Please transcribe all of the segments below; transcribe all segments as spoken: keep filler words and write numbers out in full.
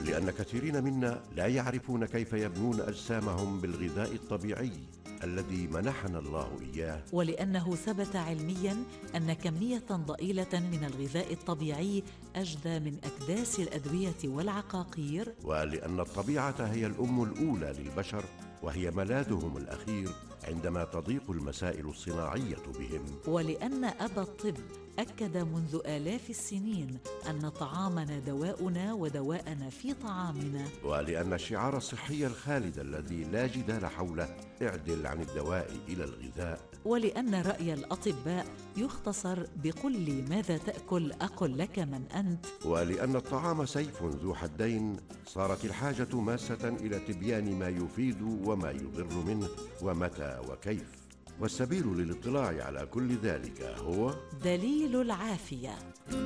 لأن كثيرين منا لا يعرفون كيف يبنون أجسامهم بالغذاء الطبيعي الذي منحنا الله إياه، ولأنه ثبت علمياً أن كمية ضئيلة من الغذاء الطبيعي أجدى من أكداس الأدوية والعقاقير، ولأن الطبيعة هي الأم الأولى للبشر وهي ملاذهم الأخير عندما تضيق المسائل الصناعية بهم، ولأن أبا الطب أكد منذ آلاف السنين أن طعامنا دواؤنا ودواءنا في طعامنا، ولأن الشعار الصحي الخالد الذي لا جدال حوله اعدل عن الدواء إلى الغذاء، ولأن رأي الأطباء يختصر بقل لي ماذا تأكل أقل لك من أنت، ولأن الطعام سيف ذو حدين صارت الحاجة ماسة إلى تبيان ما يفيد وما يضر منه ومتى وكيف. والسبيل للاطلاع على كل ذلك هو دليل العافية.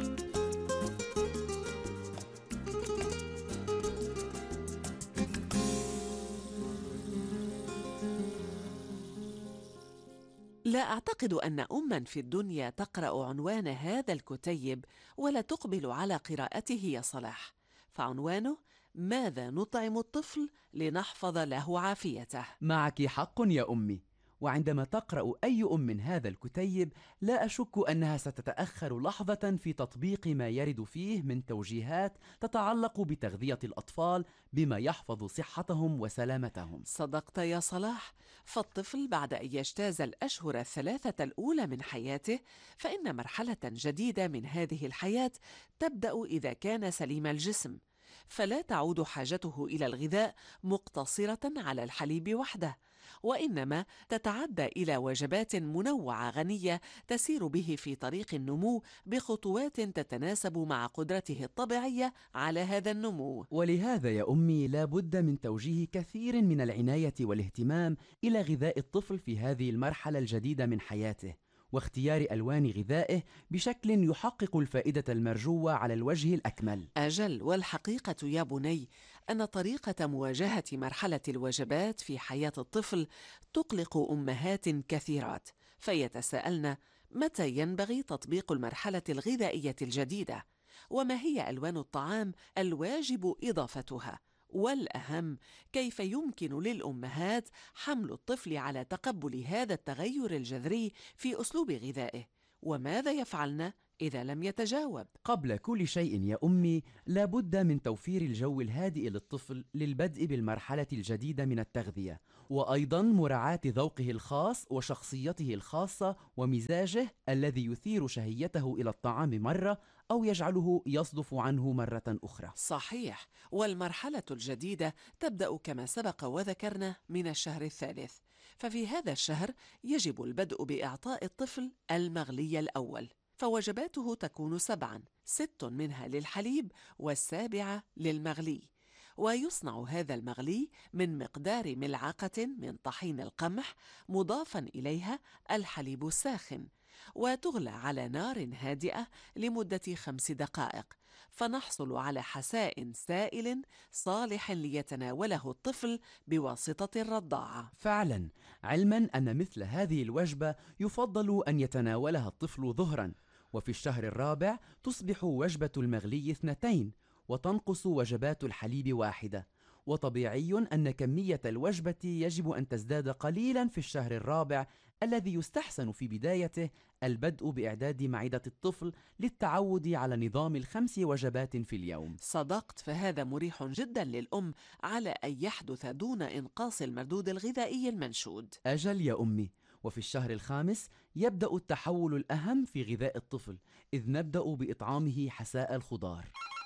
لا أعتقد أن أماً في الدنيا تقرأ عنوان هذا الكتيب ولا تقبل على قراءته يا صلاح، فعنوانه ماذا نطعم الطفل لنحفظ له عافيته. معك حق يا أمي، وعندما تقرأ أي أم من هذا الكتيب لا أشك أنها ستتأخر لحظة في تطبيق ما يرد فيه من توجيهات تتعلق بتغذية الأطفال بما يحفظ صحتهم وسلامتهم. صدقت يا صلاح، فالطفل بعد أن يجتاز الأشهر الثلاثة الأولى من حياته فإن مرحلة جديدة من هذه الحياة تبدأ إذا كان سليم الجسم، فلا تعود حاجته إلى الغذاء مقتصرة على الحليب وحده، وإنما تتعدى إلى وجبات منوعة غنية تسير به في طريق النمو بخطوات تتناسب مع قدرته الطبيعية على هذا النمو. ولهذا يا أمي لا بد من توجيه كثير من العناية والاهتمام إلى غذاء الطفل في هذه المرحلة الجديدة من حياته، واختيار ألوان غذائه بشكل يحقق الفائدة المرجوة على الوجه الأكمل. أجل، والحقيقة يا بني أن طريقة مواجهة مرحلة الوجبات في حياة الطفل تقلق أمهات كثيرات، فيتساءلن متى ينبغي تطبيق المرحلة الغذائية الجديدة، وما هي ألوان الطعام الواجب إضافتها، والأهم كيف يمكن للأمهات حمل الطفل على تقبل هذا التغير الجذري في أسلوب غذائه، وماذا يفعلن إذا لم يتجاوب؟ قبل كل شيء يا أمي لا بد من توفير الجو الهادئ للطفل للبدء بالمرحلة الجديدة من التغذية، وأيضا مراعاة ذوقه الخاص وشخصيته الخاصة ومزاجه الذي يثير شهيته إلى الطعام مرة أو يجعله يصدف عنه مرة أخرى. صحيح، والمرحلة الجديدة تبدأ كما سبق وذكرنا من الشهر الثالث، ففي هذا الشهر يجب البدء بإعطاء الطفل المغلي الأول، فوجباته تكون سبعا، ست منها للحليب والسابعة للمغلي، ويصنع هذا المغلي من مقدار ملعقة من طحين القمح مضافا إليها الحليب الساخن، وتغلى على نار هادئة لمدة خمس دقائق، فنحصل على حساء سائل صالح ليتناوله الطفل بواسطة الرضاعة. فعلا، علما أن مثل هذه الوجبة يفضل أن يتناولها الطفل ظهرا، وفي الشهر الرابع تصبح وجبة المغلي اثنتين وتنقص وجبات الحليب واحدة، وطبيعي أن كمية الوجبة يجب أن تزداد قليلا في الشهر الرابع الذي يستحسن في بدايته البدء بإعداد معدة الطفل للتعود على نظام الخمس وجبات في اليوم. صدقت، فهذا مريح جدا للأم على أن يحدث دون إنقاص المردود الغذائي المنشود. أجل يا أمي، وفي الشهر الخامس يبدأ التحول الأهم في غذاء الطفل، إذ نبدأ بإطعامه حساء الخضار.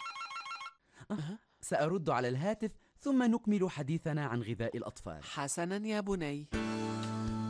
أه. سأرد على الهاتف ثم نكمل حديثنا عن غذاء الأطفال. حسنا يا بني.